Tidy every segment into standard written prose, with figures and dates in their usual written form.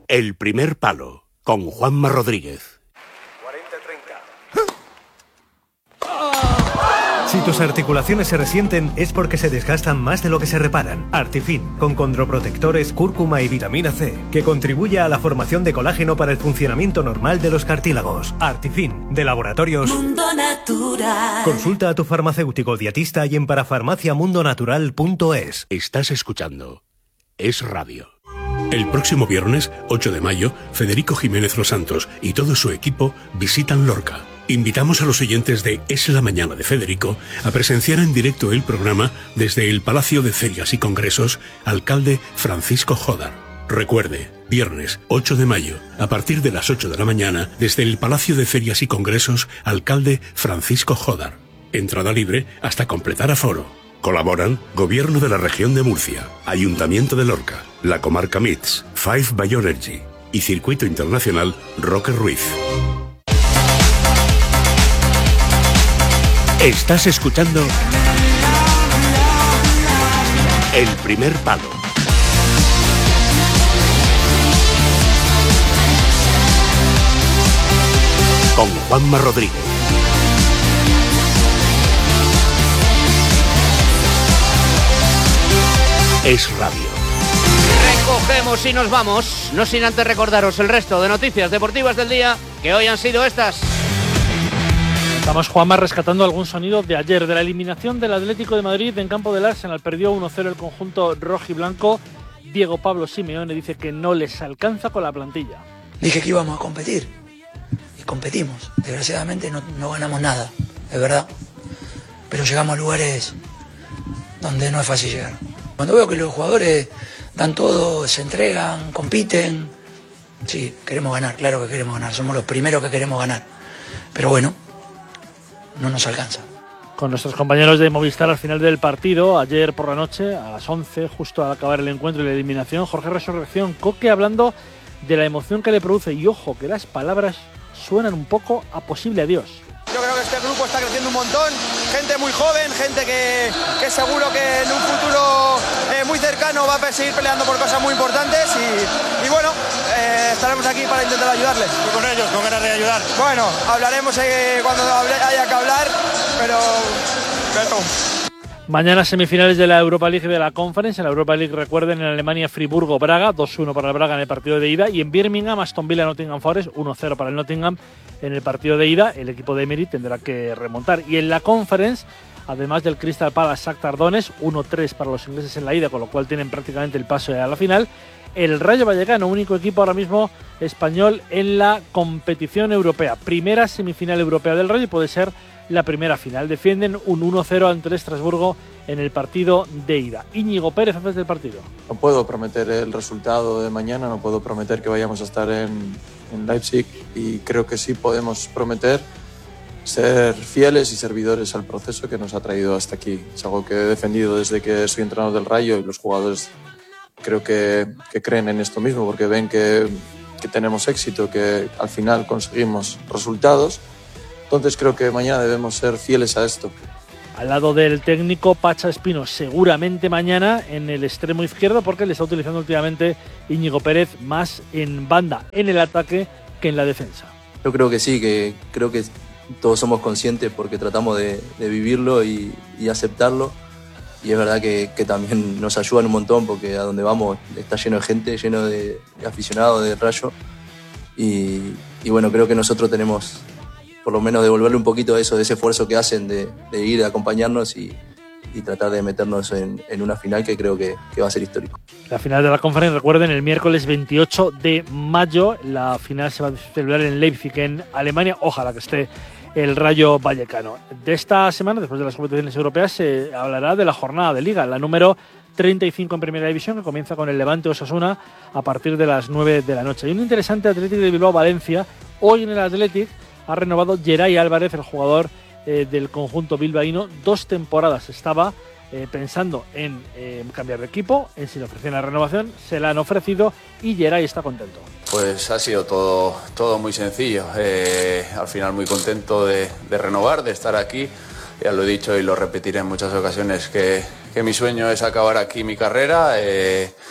El primer palo, con Juanma Rodríguez. 40-30. Si tus articulaciones se resienten es porque se desgastan más de lo que se reparan. Artifin, con condroprotectores, cúrcuma y vitamina C, que contribuye a la formación de colágeno para el funcionamiento normal de los cartílagos. Artifin, de Laboratorios Mundo Natural. Consulta a tu farmacéutico dietista y en parafarmaciamundonatural.es. Estás escuchando Es Radio. El próximo viernes, 8 de mayo, Federico Jiménez Los Santos y todo su equipo visitan Lorca. Invitamos a los oyentes de Es la Mañana de Federico a presenciar en directo el programa desde el Palacio de Ferias y Congresos, alcalde Francisco Jodar. Recuerde, viernes 8 de mayo, a partir de las 8 de la mañana, desde el Palacio de Ferias y Congresos, alcalde Francisco Jodar. Entrada libre hasta completar aforo. Colaboran Gobierno de la Región de Murcia, Ayuntamiento de Lorca, la Comarca MITS, Five Bioenergy y Circuito Internacional Roque Ruiz. Estás escuchando El primer palo. Con Juanma Rodríguez. Es Radio. Recogemos y nos vamos, no sin antes recordaros el resto de noticias deportivas del día, que hoy han sido estas. Estamos, Juanma, rescatando algún sonido de ayer, de la eliminación del Atlético de Madrid en campo del Arsenal. Perdió 1-0 el conjunto rojiblanco. Diego Pablo Simeone dice que no les alcanza con la plantilla. Dije que íbamos a competir y competimos. Desgraciadamente no ganamos nada, es verdad. Pero llegamos a lugares donde no es fácil llegar. Cuando veo que los jugadores dan todo, se entregan, compiten, sí, queremos ganar, claro que queremos ganar. Somos los primeros que queremos ganar. Pero bueno, no nos alcanza. Con nuestros compañeros de Movistar al final del partido, ayer por la noche, a las 11, justo al acabar el encuentro y la eliminación, Jorge Resurrección Coque hablando de la emoción que le produce. Y ojo, que las palabras suenan un poco a posible adiós. Yo creo que este grupo está creciendo un montón, gente muy joven, gente que seguro que en un futuro muy cercano va a seguir peleando por cosas muy importantes y bueno, estaremos aquí para intentar ayudarles. Y con ellos, con ganas de ayudar. Bueno, hablaremos cuando haya que hablar, pero... Mañana semifinales de la Europa League y de la Conference. En la Europa League, recuerden, en Alemania, Friburgo-Braga, 2-1 para el Braga en el partido de ida. Y en Birmingham, Aston Villa-Nottingham Forest, 1-0 para el Nottingham en el partido de ida. El equipo de Emery tendrá que remontar. Y en la Conference, además del Crystal Palace-Shakhtar Donetsk, 1-3 para los ingleses en la ida, con lo cual tienen prácticamente el pase a la final. El Rayo Vallecano, único equipo ahora mismo español en la competición europea. Primera semifinal europea del Rayo y puede ser la primera final. Defienden un 1-0 ante el Estrasburgo en el partido de ida. Íñigo Pérez antes del partido. No puedo prometer el resultado de mañana, no puedo prometer que vayamos a estar en Leipzig y creo que sí podemos prometer ser fieles y servidores al proceso que nos ha traído hasta aquí. Es algo que he defendido desde que soy entrenador del Rayo y los jugadores creo que creen en esto mismo porque ven que tenemos éxito, que al final conseguimos resultados. Entonces creo que mañana debemos ser fieles a esto. Al lado del técnico Pacha Espino, seguramente mañana en el extremo izquierdo, porque le está utilizando últimamente Íñigo Pérez más en banda, en el ataque que en la defensa. Yo creo que sí, que creo que todos somos conscientes porque tratamos de vivirlo y aceptarlo. Y es verdad que también nos ayudan un montón porque a donde vamos está lleno de gente, lleno de aficionados del Rayo. Y bueno, creo que nosotros tenemos por lo menos devolverle un poquito de eso, de ese esfuerzo que hacen de ir a acompañarnos y tratar de meternos en una final que creo que va a ser histórico. La final de la Conference, recuerden, el miércoles 28 de mayo. La final se va a celebrar en Leipzig, en Alemania. Ojalá que esté el Rayo Vallecano. De esta semana, después de las competiciones europeas, se hablará de la jornada de Liga, la número 35 en Primera División, que comienza con el Levante Osasuna a partir de las 9 de la noche. Hay un interesante Athletic de Bilbao-Valencia. Hoy en el Athletic ha renovado Geray Álvarez, el jugador del conjunto bilbaíno. 2 temporadas estaba pensando en cambiar de equipo, en si le ofrecían la renovación, se la han ofrecido y Geray está contento. Pues ha sido todo muy sencillo. Al final muy contento de renovar, de estar aquí. Ya lo he dicho y lo repetiré en muchas ocasiones que mi sueño es acabar aquí mi carrera.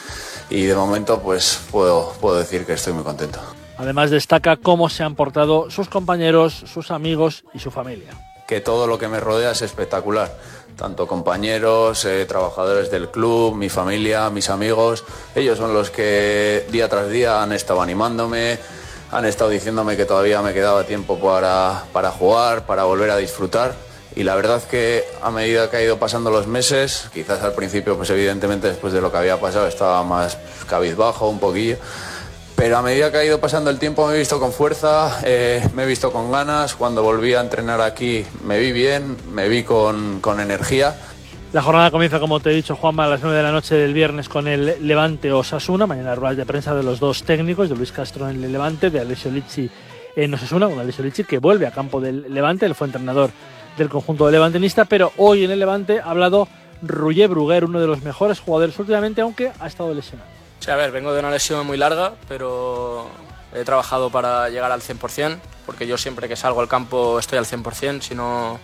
y de momento pues puedo decir que estoy muy contento. Además destaca cómo se han portado sus compañeros, sus amigos y su familia. Que todo lo que me rodea es espectacular, tanto compañeros, trabajadores del club, mi familia, mis amigos, ellos son los que día tras día han estado animándome, han estado diciéndome que todavía me quedaba tiempo para jugar, para volver a disfrutar, y la verdad que a medida que ha ido pasando los meses, quizás al principio pues evidentemente después de lo que había pasado estaba más cabizbajo un poquillo, pero a medida que ha ido pasando el tiempo me he visto con fuerza, me he visto con ganas. Cuando volví a entrenar aquí me vi bien, me vi con energía. La jornada comienza, como te he dicho, Juanma, a las 9 de la noche del viernes con el Levante Osasuna. Mañana ruedas de prensa de los dos técnicos, de Luis Castro en el Levante, de Alessio Licci en Osasuna. Un Alessio Licci que vuelve a campo del Levante, él fue entrenador del conjunto levantinista, pero hoy en el Levante ha hablado Ruller Bruguer, uno de los mejores jugadores últimamente, aunque ha estado lesionado. Sí, a ver, vengo de una lesión muy larga, pero he trabajado para llegar al 100%, porque yo siempre que salgo al campo estoy al 100%, si no,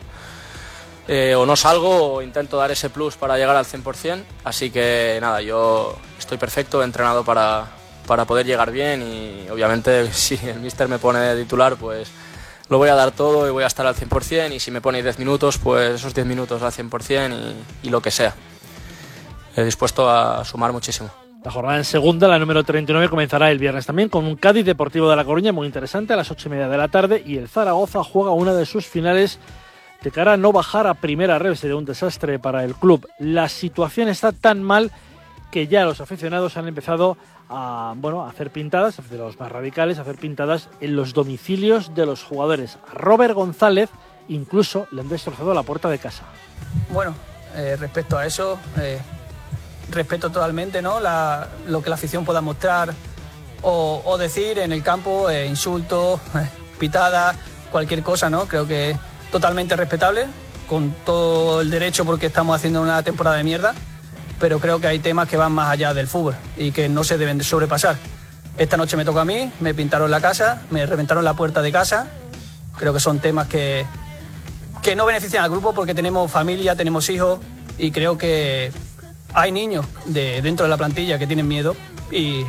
o no salgo o intento dar ese plus para llegar al 100%, así que nada, yo estoy perfecto, he entrenado para poder llegar bien y obviamente si el míster me pone de titular, pues lo voy a dar todo y voy a estar al 100%, y si me pone 10 minutos, pues esos 10 minutos al 100% y lo que sea. He dispuesto a sumar muchísimo. La jornada en segunda, la número 39, comenzará el viernes también con un Cádiz Deportivo de La Coruña muy interesante a las 8:30 de la tarde, y el Zaragoza juega una de sus finales de cara a no bajar a primera red. Sería un desastre para el club. La situación está tan mal que ya los aficionados han empezado a hacer pintadas, de los más radicales, a hacer pintadas en los domicilios de los jugadores. A Robert González incluso le han destrozado la puerta de casa. Bueno, respecto a eso, respeto totalmente, ¿no? Lo que la afición pueda mostrar o decir en el campo, insultos, pitadas, cualquier cosa, ¿no? Creo que es totalmente respetable, con todo el derecho, porque estamos haciendo una temporada de mierda, pero creo que hay temas que van más allá del fútbol y que no se deben de sobrepasar. Esta noche me toca a mí, me pintaron la casa, me reventaron la puerta de casa. Creo que son temas que no benefician al grupo, porque tenemos familia, tenemos hijos, y creo que hay niños dentro de la plantilla que tienen miedo, y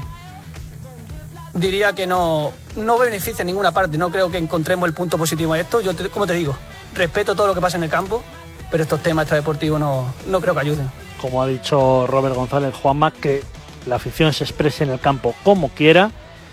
diría que no beneficia en ninguna parte. No creo que encontremos el punto positivo en esto. Yo, como te digo, respeto todo lo que pasa en el campo, pero estos temas extradeportivos no creo que ayuden. Como ha dicho Robert González, Juanma, que la afición se exprese en el campo como quiera,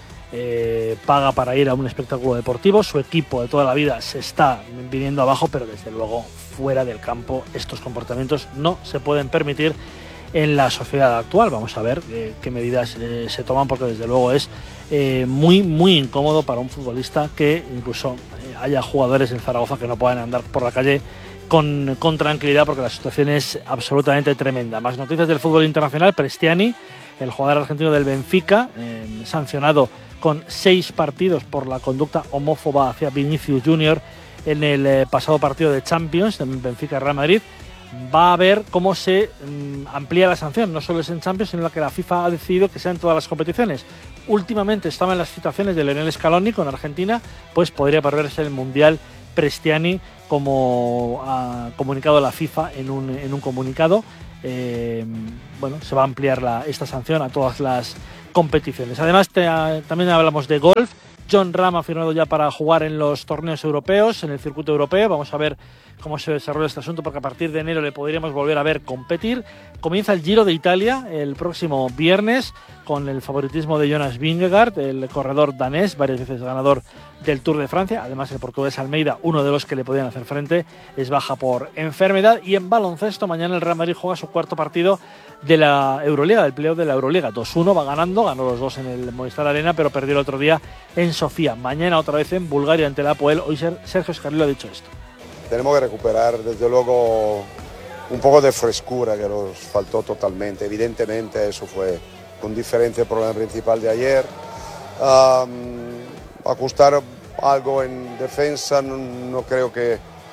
paga para ir a un espectáculo deportivo, su equipo de toda la vida se está viniendo abajo, pero desde luego fuera del campo estos comportamientos no se pueden permitir en la sociedad actual. Vamos a ver qué medidas se toman, porque desde luego es muy, muy incómodo para un futbolista que incluso haya jugadores en Zaragoza que no puedan andar por la calle con tranquilidad, porque la situación es absolutamente tremenda. Más noticias del fútbol internacional. Prestiani, el jugador argentino del Benfica, sancionado con 6 partidos por la conducta homófoba hacia Vinicius Junior en el pasado partido de Champions en Benfica-Real Madrid. Va a ver cómo se amplía la sanción, no solo es en Champions, sino que la FIFA ha decidido que sea en todas las competiciones. Últimamente estaba en las citaciones de Lionel Scaloni con Argentina, pues podría perderse el Mundial Prestiani, como ha comunicado la FIFA en un comunicado. Se va a ampliar esta sanción a todas las competiciones. Además, también hablamos de golf. Jon Rahm ha firmado ya para jugar en los torneos europeos, en el circuito europeo. Vamos a ver cómo se desarrolla este asunto, porque a partir de enero le podríamos volver a ver competir. Comienza el Giro de Italia el próximo viernes, con el favoritismo de Jonas Vingegaard, el corredor danés, varias veces ganador del Tour de Francia. Además, el portugués Almeida, uno de los que le podían hacer frente, es baja por enfermedad. Y en baloncesto, mañana el Real Madrid juega su cuarto partido de la Euroliga, del playoff de la Euroliga. 2-1 va ganando, ganó los dos en el Movistar Arena, pero perdió el otro día en Sofía. Mañana otra vez en Bulgaria ante la Apoel. Hoy Sergio Escarrillo ha dicho esto. Tenemos que recuperar, desde luego, un poco de frescura que nos faltó totalmente. Evidentemente eso fue con diferencia el problema principal de ayer. Ajustar algo en defensa no creo que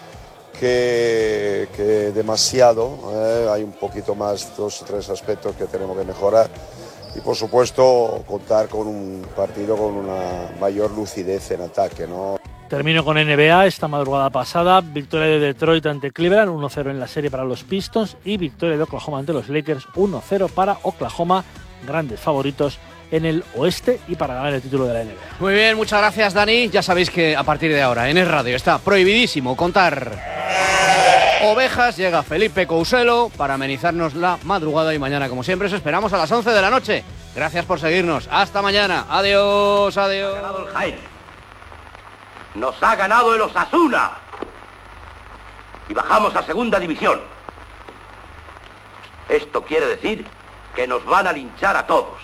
demasiado. Hay un poquito más, 2 o 3 aspectos que tenemos que mejorar. Y por supuesto contar con un partido con una mayor lucidez en ataque, ¿no? Termino con NBA. Esta madrugada pasada, victoria de Detroit ante Cleveland, 1-0 en la serie para los Pistons, y victoria de Oklahoma ante los Lakers, 1-0 para Oklahoma. grandes favoritos en el oeste y para ganar el título de la NBA. Muy bien, muchas gracias, Dani. Ya sabéis que a partir de ahora en Es Radio está prohibidísimo contar ovejas. Llega Felipe Couselo para amenizarnos la madrugada y mañana, como siempre, os esperamos a las 11 de la noche. Gracias por seguirnos. Hasta mañana. Adiós, adiós. Nos ha ganado el Jaén. Nos ha ganado el Osasuna. Y bajamos a segunda división. Esto quiere decir que nos van a linchar a todos.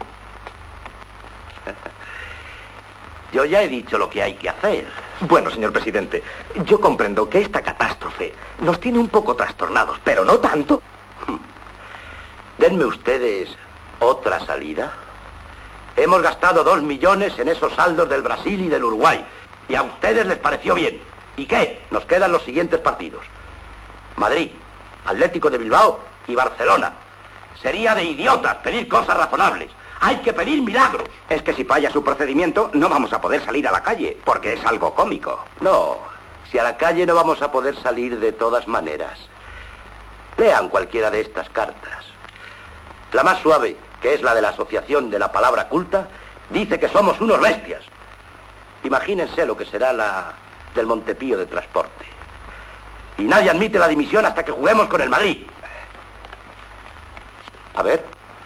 Yo ya he dicho lo que hay que hacer. Bueno, señor presidente, yo comprendo que esta catástrofe nos tiene un poco trastornados, pero no tanto. Denme ustedes otra salida. Hemos gastado 2 millones en esos saldos del Brasil y del Uruguay. Y a ustedes les pareció bien. ¿Y qué? Nos quedan los siguientes partidos: Madrid, Atlético de Bilbao y Barcelona. Sería de idiotas pedir cosas razonables. Hay que pedir milagros. Es que si falla su procedimiento, no vamos a poder salir a la calle, porque es algo cómico. No, si a la calle no vamos a poder salir de todas maneras. Lean cualquiera de estas cartas. La más suave, que es la de la Asociación de la Palabra Culta, dice que somos unos bestias. Imagínense lo que será la del Montepío de Transporte. Y nadie admite la dimisión hasta que juguemos con el Madrid. A ver.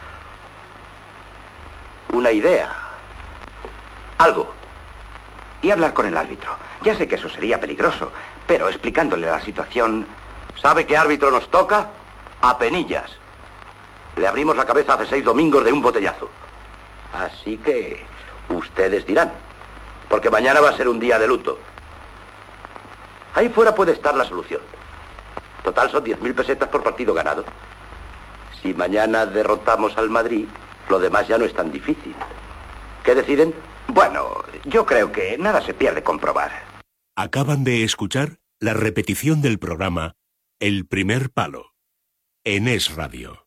Una idea. Algo. Y hablar con el árbitro. Ya sé que eso sería peligroso, pero explicándole la situación... ¿Sabe qué árbitro nos toca? A Penillas. Le abrimos la cabeza hace 6 domingos de un botellazo. Así que ustedes dirán, porque mañana va a ser un día de luto. Ahí fuera puede estar la solución. Total, son 10.000 pesetas por partido ganado. Si mañana derrotamos al Madrid, lo demás ya no es tan difícil. ¿Qué deciden? Bueno, yo creo que nada se pierde con probar. Acaban de escuchar la repetición del programa El Primer Palo en Es Radio.